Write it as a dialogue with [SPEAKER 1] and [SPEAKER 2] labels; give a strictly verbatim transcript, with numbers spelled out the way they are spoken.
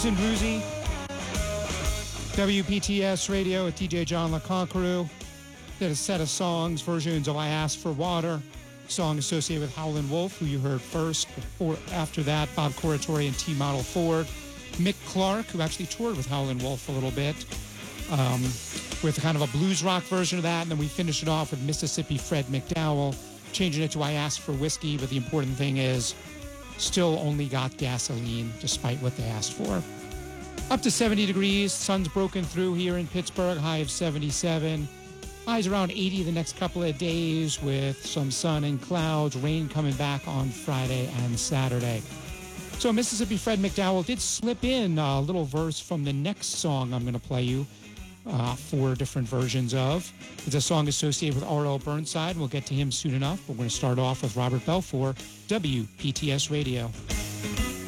[SPEAKER 1] and Bluesy. W P T S Radio with D J John LeConquerou. Did a set of songs, versions of I Asked for Water, song associated with Howlin' Wolf, who you heard first. Before, after that, Bob Corritore and T-Model Ford. Mick Clark, who actually toured with Howlin' Wolf a little bit, um, with kind of a blues rock version of that. And then we finished it off with Mississippi Fred McDowell, changing it to I Asked for Whiskey. But the important thing is, still only got gasoline, despite what they asked for. Up to seventy degrees, sun's broken through here in Pittsburgh, high of seventy-seven. Highs around eighty the next couple of days with some sun and clouds, rain coming back on Friday and Saturday. So Mississippi Fred McDowell did slip in a little verse from the next song I'm going to play you, uh, four different versions of. It's a song associated with R L Burnside. We'll get to him soon enough. We're going to start off with Robert Belfour, W P T S Radio.